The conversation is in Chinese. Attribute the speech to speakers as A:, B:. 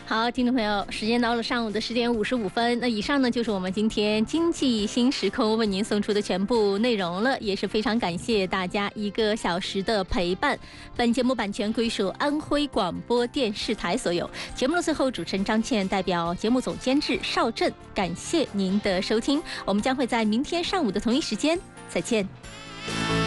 A: 好，听众朋友，时间到了上午的10点55分。那以上呢就是我们今天经济新时空为您送出的全部内容了，也是非常感谢大家1个小时的陪伴。本节目版权归属安徽广播电视台所有。节目的最后，主持人张倩代表节目总监制邵震，感谢您的收听。我们将会在明天上午的同一时间再见。